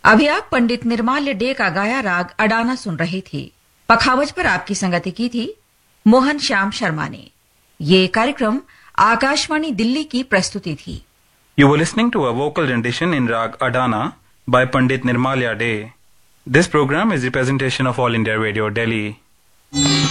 अभी आप पंडित निर्माल्य डे का गाया राग अडाना सुन रहे थे। पखावज पर आपकी संगति की थी मोहन श्याम शर्मा ने। ये कार्यक्रम आकाशवाणी दिल्ली की प्रस्तुति थी। You were listening to a vocal rendition in Rag Adana by Pandit Nirmalya Day. This program is a presentation of All India Radio, Delhi.